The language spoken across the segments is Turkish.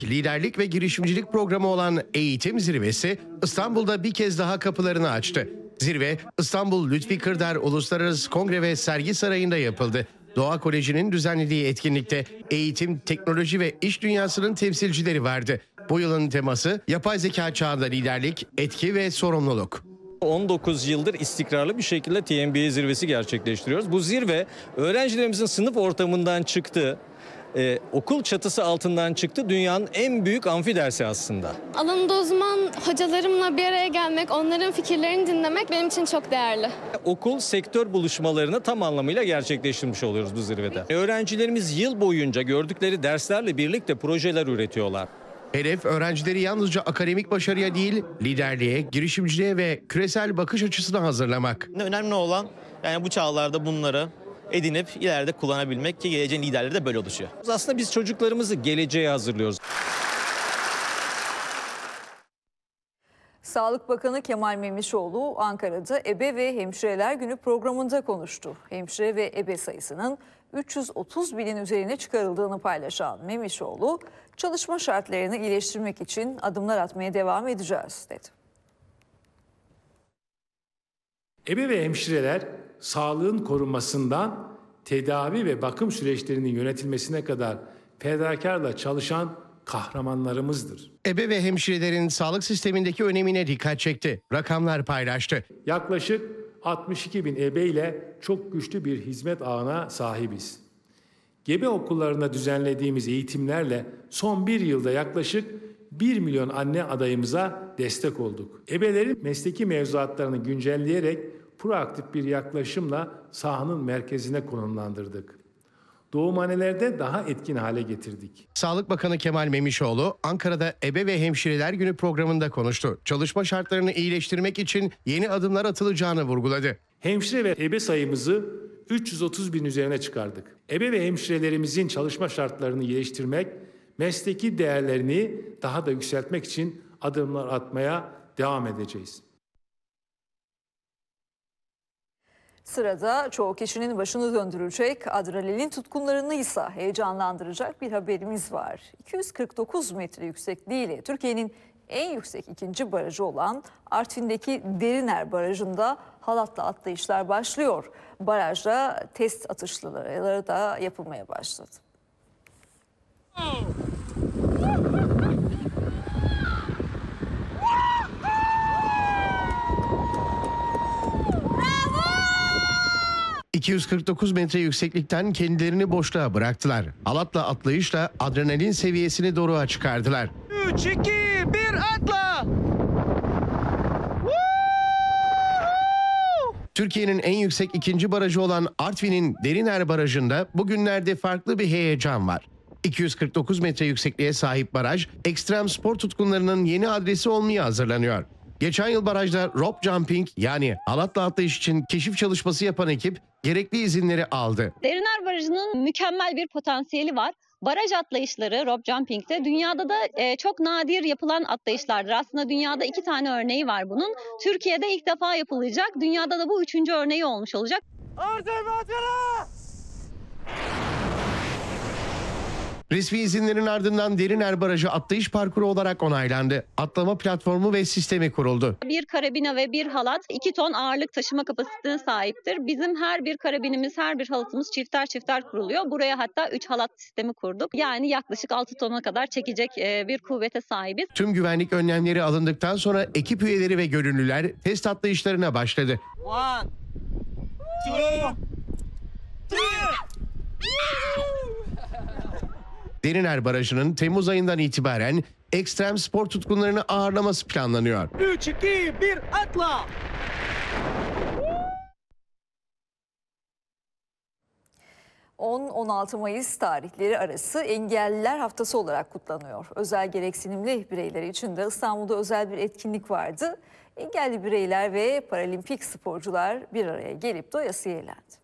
Liderlik ve girişimcilik programı olan Eğitim Zirvesi İstanbul'da bir kez daha kapılarını açtı. Zirve İstanbul Lütfi Kırdar Uluslararası Kongre ve Sergi Sarayı'nda yapıldı. Doğa Koleji'nin düzenlediği etkinlikte eğitim, teknoloji ve iş dünyasının temsilcileri vardı. Bu yılın teması yapay zeka çağında liderlik, etki ve sorumluluk. 19 yıldır istikrarlı bir şekilde TMBA zirvesi gerçekleştiriyoruz. Bu zirve öğrencilerimizin sınıf ortamından çıktı, okul çatısı altından çıktı. Dünyanın en büyük amfi dersi aslında. Alanında uzman hocalarımla bir araya gelmek, onların fikirlerini dinlemek benim için çok değerli. Okul sektör buluşmalarını tam anlamıyla gerçekleştirmiş oluyoruz bu zirvede. Öğrencilerimiz yıl boyunca gördükleri derslerle birlikte projeler üretiyorlar. Hedef öğrencileri yalnızca akademik başarıya değil, liderliğe, girişimciliğe ve küresel bakış açısına hazırlamak. Önemli olan yani bu çağlarda bunları edinip ileride kullanabilmek ki geleceğin liderleri de böyle oluşuyor. Aslında biz çocuklarımızı geleceğe hazırlıyoruz. Sağlık Bakanı Kemal Memişoğlu Ankara'da Ebe ve Hemşireler Günü programında konuştu. Hemşire ve ebe sayısının 330 binin üzerine çıkarıldığını paylaşan Memişoğlu, çalışma şartlarını iyileştirmek için adımlar atmaya devam edeceğiz dedi. Ebe ve hemşireler sağlığın korunmasından tedavi ve bakım süreçlerinin yönetilmesine kadar fedakarla çalışan kahramanlarımızdır. Ebe ve hemşirelerin sağlık sistemindeki önemine dikkat çekti. Rakamlar paylaştı. Yaklaşık 62 bin ebe ile çok güçlü bir hizmet ağına sahibiz. Gebe okullarında düzenlediğimiz eğitimlerle son bir yılda yaklaşık 1 milyon anne adayımıza destek olduk. Ebelerin mesleki mevzuatlarını güncelleyerek proaktif bir yaklaşımla sahanın merkezine konumlandırdık. Doğumhanelerde daha etkin hale getirdik. Sağlık Bakanı Kemal Memişoğlu Ankara'da Ebe ve Hemşireler Günü programında konuştu. Çalışma şartlarını iyileştirmek için yeni adımlar atılacağını vurguladı. Hemşire ve ebe sayımızı 330 bin üzerine çıkardık. Ebe ve hemşirelerimizin çalışma şartlarını iyileştirmek, mesleki değerlerini daha da yükseltmek için adımlar atmaya devam edeceğiz. Sırada çoğu kişinin başını döndürecek, adrenalin tutkunlarını ise heyecanlandıracak bir haberimiz var. 249 metre yüksekliğiyle Türkiye'nin en yüksek ikinci barajı olan Artvin'deki Deriner Barajı'nda halatla atlayışlar başlıyor. Barajda test atışları da yapılmaya başladı. Oh! 249 metre yükseklikten kendilerini boşluğa bıraktılar. Halatla atlayışla adrenalin seviyesini doruğa çıkardılar. 3, 2, 1 atla! Türkiye'nin en yüksek ikinci barajı olan Artvin'in Deriner Barajı'nda bugünlerde farklı bir heyecan var. 249 metre yüksekliğe sahip baraj, ekstrem spor tutkunlarının yeni adresi olmaya hazırlanıyor. Geçen yıl barajda rope jumping yani halatla atlayış için keşif çalışması yapan ekip gerekli izinleri aldı. Deriner Barajı'nın mükemmel bir potansiyeli var. Baraj atlayışları rope jumping'te dünyada da çok nadir yapılan atlayışlardır. Aslında dünyada 2 tane örneği var bunun. Türkiye'de ilk defa yapılacak. Dünyada da bu 3. örneği olmuş olacak. Resmi izinlerin ardından Deriner Barajı atlayış parkuru olarak onaylandı. Atlama platformu ve sistemi kuruldu. Bir karabina ve bir halat 2 ton ağırlık taşıma kapasitesine sahiptir. Bizim her bir karabinimiz, her bir halatımız çifter çifter kuruluyor. Buraya hatta 3 halat sistemi kurduk. Yani yaklaşık 6 tona kadar çekecek bir kuvvete sahibiz. Tüm güvenlik önlemleri alındıktan sonra ekip üyeleri ve gönüllüler test atlayışlarına başladı. 1, 2, 3. Deriner Barajı'nın Temmuz ayından itibaren ekstrem spor tutkunlarını ağırlaması planlanıyor. 3, 2, 1 atla! ...10-16 Mayıs tarihleri arası Engelliler Haftası olarak kutlanıyor. Özel gereksinimli bireyler için de İstanbul'da özel bir etkinlik vardı. Engelli bireyler ve paralimpik sporcular bir araya gelip doyasıya eğlendi.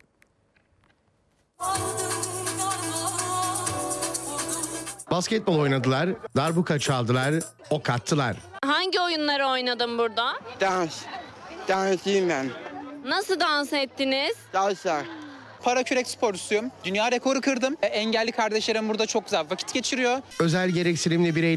Basketbol oynadılar, darbuka çaldılar, ok attılar. Hangi oyunları oynadın burada? Dansçıyım ben. Nasıl dans ettiniz? Danslar. Parakürek sporcusuyum. Dünya rekoru kırdım. Engelli kardeşlerim burada çok güzel vakit geçiriyor. Özel gereksinimli birey